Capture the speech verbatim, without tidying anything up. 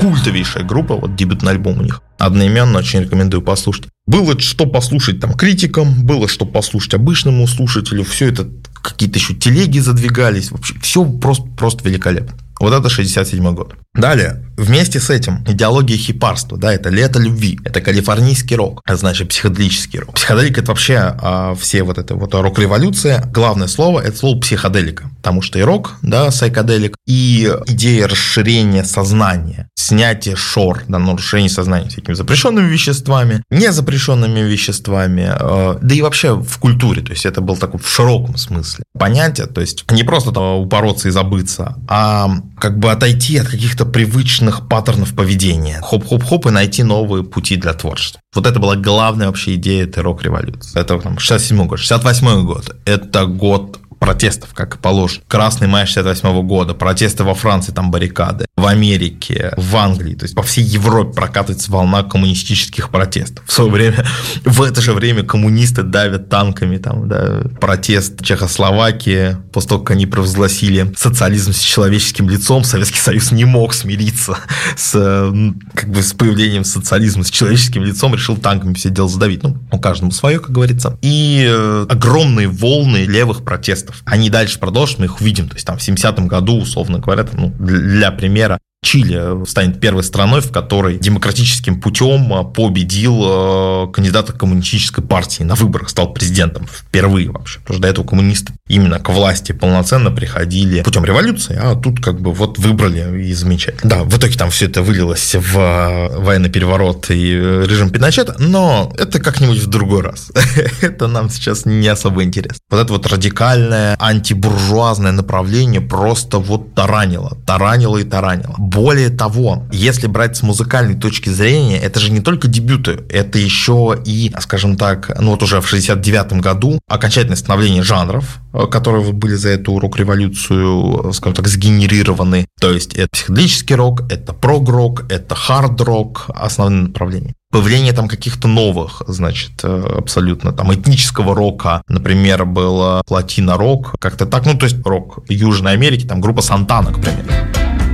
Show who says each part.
Speaker 1: культовейшая группа, вот дебютный альбом у них одноименно, очень рекомендую послушать. Было что послушать там критикам, было что послушать обычному слушателю, все это какие-то еще телеги задвигались, вообще все просто, просто великолепно. Вот это шестьдесят седьмой год. Далее, вместе с этим идеология хипарства, да, это лето любви, это калифорнийский рок, это значит психоделический рок. Психоделика – это вообще а, все вот это вот рок-революция. Главное слово – это слово психоделика, потому что и рок, да, сайкоделик, и идея расширения сознания, снятие шор, да, нарушение сознания всякими запрещенными веществами, незапрещенными веществами, э, да и вообще в культуре, то есть это был такой в широком смысле понятие, то есть не просто там упороться и забыться, а как бы отойти от каких-то привычных паттернов поведения, хоп-хоп-хоп, и найти новые пути для творчества. Вот это была главная вообще идея этой рок-революции. Это там шестьдесят седьмой год. шестьдесят восьмой год – это год протестов, как и положено. Красный май шестьдесят восьмого года, протесты во Франции, там баррикады, в Америке, в Англии, то есть по всей Европе прокатывается волна коммунистических протестов. В свое время, в это же время коммунисты давят танками, там, да, протест Чехословакии, после того, как они провозгласили социализм с человеческим лицом, Советский Союз не мог смириться с, как бы, с появлением социализма с человеческим лицом, решил танками все дело задавить. Ну, у каждому свое, как говорится. И огромные волны левых протестов. Они дальше продолжат, мы их увидим. То есть там в семидесятом году, условно говоря, там, ну, для примера, Чили станет первой страной, в которой демократическим путем победил кандидата коммунистической партии на выборах, стал президентом впервые вообще. Потому что до этого коммунисты именно к власти полноценно приходили путем революции, а тут как бы вот выбрали и замечательно. Да, в итоге там все это вылилось в военный переворот и режим Пиночета, но это как-нибудь в другой раз. Это нам сейчас не особо интересно. Вот это вот радикальное антибуржуазное направление просто вот таранило, таранило и таранило. Более того, если брать с музыкальной точки зрения, это же не только дебюты, это еще и, скажем так, ну вот уже в шестьдесят девятом году окончательное становление жанров, которые были за эту рок-революцию, скажем так, сгенерированы. То есть это психоделический рок, это прог-рок, это хард-рок, основные направления. Появление там каких-то новых, значит, абсолютно там этнического рока, например, был платино-рок, как-то так, ну то есть рок Южной Америки, там группа Сантана, к примеру.